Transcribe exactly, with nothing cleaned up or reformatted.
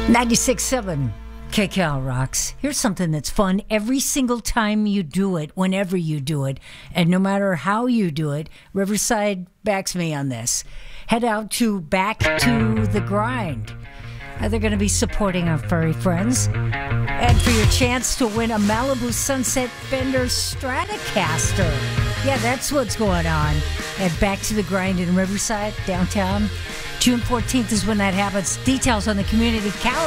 ninety-six point seven K K L Rocks. Here's something that's fun every single time you do it, whenever you do it, and no matter how you do it. Riverside backs me on this. Head out to Back to the Grind. Uh, they're going to be supporting our furry friends. And for your chance to win a Malibu Sunset Fender Stratocaster. Yeah, that's what's going on at Back to the Grind in Riverside, downtown. June fourteenth is when that happens. Details on the community calendar.